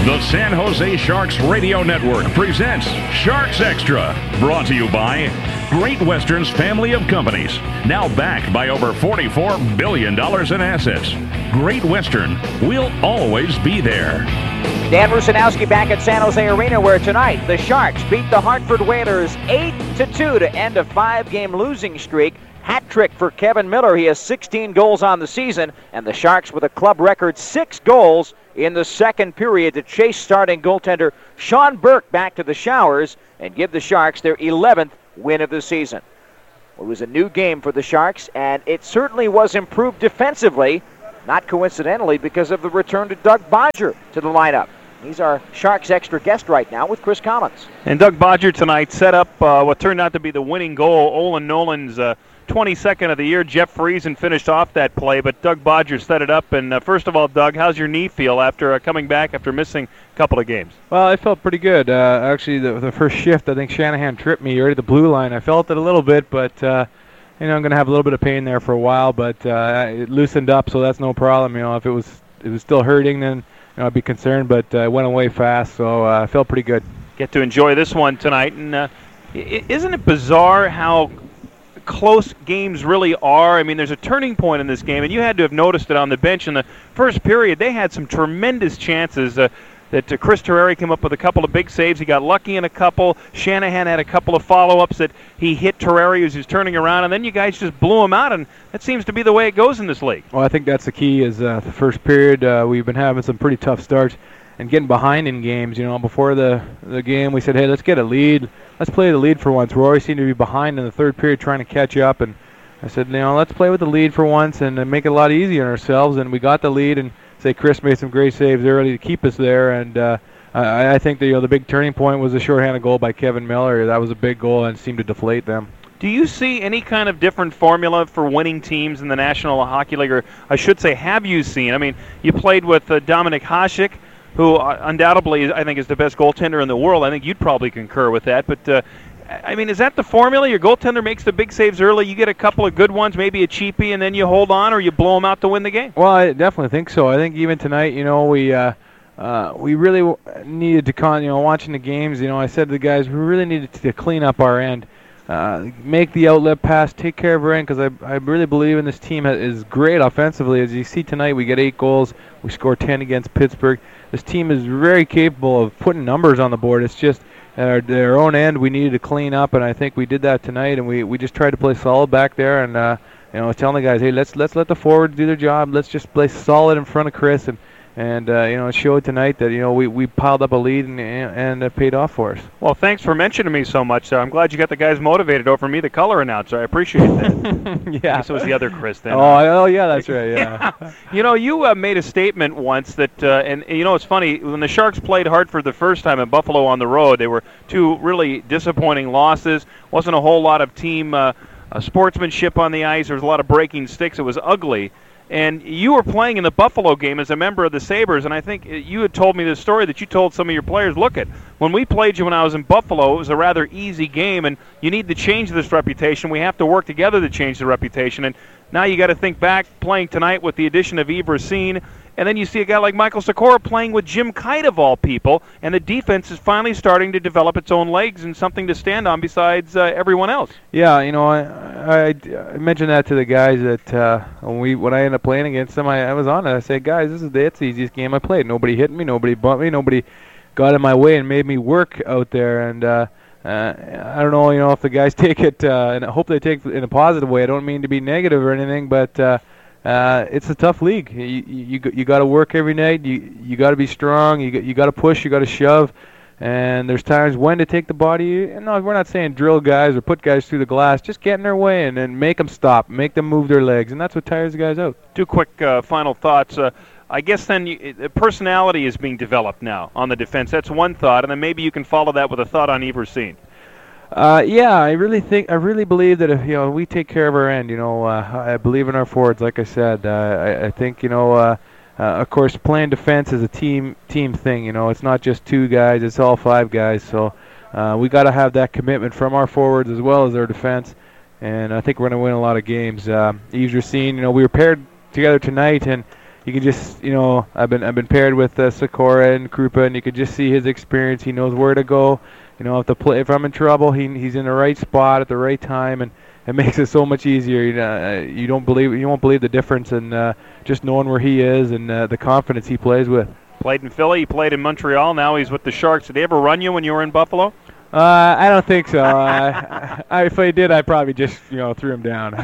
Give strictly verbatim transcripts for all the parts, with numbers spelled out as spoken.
The San Jose Sharks Radio Network presents Sharks Extra, brought to you by Great Western's family of companies, now backed by over forty-four billion dollars in assets. Great Western will always be there. Dan Rusanowski back at San Jose Arena, where tonight the Sharks beat the Hartford Whalers eight to two to end a five-game losing streak. Hat trick for Kevin Miller. He has sixteen goals on the season, and the Sharks with a club record six goals in the second period to chase starting goaltender Sean Burke back to the showers and give the Sharks their eleventh win of the season. It was a new game for the Sharks, and it certainly was improved defensively, not coincidentally because of the return to Doug Bodger to the lineup. He's our Sharks Extra guest right now with Chris Collins. And Doug Bodger tonight set up uh, what turned out to be the winning goal. Olin Nolan's uh, twenty-second of the year. Jeff Friesen finished off that play, but Doug Bodger set it up. And uh, first of all, Doug, how's your knee feel after uh, coming back after missing a couple of games? Well, I felt pretty good. Uh, actually, the, the first shift, I think Shanahan tripped me right at the blue line. I felt it a little bit, but uh, you know, I'm going to have a little bit of pain there for a while. But uh, it loosened up, so that's no problem. You know, if it was it was still hurting, then you know, I'd be concerned. But uh, it went away fast, so uh, I felt pretty good. Get to enjoy this one tonight, and uh, isn't it bizarre how close games really are? I mean, there's a turning point in this game, and you had to have noticed it on the bench in the first period. They had some tremendous chances. Uh, that uh, Chris Terreri came up with a couple of big saves. He got lucky in a couple. Shanahan had a couple of follow-ups that he hit Terreri as he was turning around, and then you guys just blew him out, and that seems to be the way it goes in this league. Well, I think that's the key is uh, the first period. Uh, we've been having some pretty tough starts and getting behind in games. You know, before the, the game, we said, hey, let's get a lead. Let's play the lead for once. We always seem to be behind in the third period trying to catch up, and I said, you know, let's play with the lead for once and uh, make it a lot easier on ourselves, and we got the lead, and say Chris made some great saves early to keep us there, and uh, I, I think the, you know, the big turning point was a shorthanded goal by Kevin Miller. That was a big goal and seemed to deflate them. Do you see any kind of different formula for winning teams in the National Hockey League, or I should say, have you seen? I mean, you played with uh, Dominik Hasek, who uh, undoubtedly I think is the best goaltender in the world. I think you'd probably concur with that, but uh, I mean, is that the formula? Your goaltender makes the big saves early, you get a couple of good ones, maybe a cheapie, and then you hold on, or you blow them out to win the game? Well, I definitely think so. I think even tonight, you know, we uh, uh, we really w- needed to, con- you know, watching the games, you know, I said to the guys, we really needed to clean up our end, uh, make the outlet pass, take care of our end, because I, I really believe in this team is great offensively. As you see tonight, we get eight goals, we score ten against Pittsburgh. This team is very capable of putting numbers on the board. It's just at our, their own end, we needed to clean up, and I think we did that tonight. And we, we just tried to play solid back there, and uh, you know, telling the guys, hey, let's let's let the forwards do their job. Let's just play solid in front of Chris, and and uh, you know, it showed tonight that you know we, we piled up a lead and and it paid off for us. Well, thanks for mentioning me so much. Uh, I'm glad you got the guys motivated over me, the color announcer. I appreciate that. Yeah, I guess it was the other Chris then. Oh, oh yeah, that's right. Yeah. Yeah. You know, you uh, made a statement once that, uh, and you know, it's funny when the Sharks played Hartford the first time in Buffalo on the road. They were two really disappointing losses. Wasn't a whole lot of team uh, uh, sportsmanship on the ice. There was a lot of breaking sticks. It was ugly. And you were playing in the Buffalo game as a member of the Sabres, and I think you had told me this story that you told some of your players, look, at when we played you when I was in Buffalo, it was a rather easy game, and you need to change this reputation. We have to work together to change the reputation. And now you got to think back, playing tonight with the addition of Yves Racine, and then you see a guy like Michael Sikora playing with Jim Kite of all people, and the defense is finally starting to develop its own legs and something to stand on besides uh, everyone else. Yeah, you know, I, I, I mentioned that to the guys that uh, when we when I ended up playing against them, I, I was on it. I said, guys, this is the, it's the easiest game I played. Nobody hit me, nobody bumped me, nobody got in my way and made me work out there. And uh, uh, I don't know, you know, if the guys take it, uh, and I hope they take it in a positive way. I don't mean to be negative or anything, but uh, Uh, it's a tough league. You you, you got to work every night. You you got to be strong. You got, you got to push. You got to shove. And there's times when to take the body. And no, we're not saying drill guys or put guys through the glass. Just get in their way and then make them stop, make them move their legs, and that's what tires the guys out. Two quick uh, final thoughts. Uh, I guess then you, uh, personality is being developed now on the defense. That's one thought, and then maybe you can follow that with a thought on Yves Racine. Uh, yeah, I really think, I really believe that if you know we take care of our end, you know, uh, I believe in our forwards. Like I said, uh, I, I think you know, uh, uh, of course, playing defense is a team team thing. You know, it's not just two guys; it's all five guys. So uh, we got to have that commitment from our forwards as well as our defense. And I think we're going to win a lot of games. Uh, Yves Racine, you know, we were paired together tonight, and you can just, you know, I've been I've been paired with uh, Sikora and Krupa, and you could just see his experience. He knows where to go. You know, if the play, if I'm in trouble, he he's in the right spot at the right time, and it makes it so much easier. You know, you don't believe you won't believe the difference in uh, just knowing where he is and uh, the confidence he plays with. Played in Philly, he played in Montreal. Now he's with the Sharks. Did they ever run you when you were in Buffalo? Uh, I don't think so. uh, I, if I did, I probably just, you know, threw him down.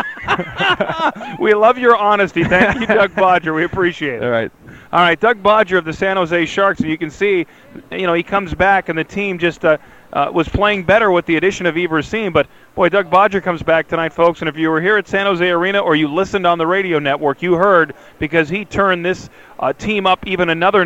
We love your honesty. Thank you, Doug Bodger. We appreciate it. All right. All right, Doug Bodger of the San Jose Sharks, and you can see, you know, he comes back, and the team just uh, uh, was playing better with the addition of Yves Racine. But, boy, Doug Bodger comes back tonight, folks, and if you were here at San Jose Arena or you listened on the radio network, you heard, because he turned this uh, team up even another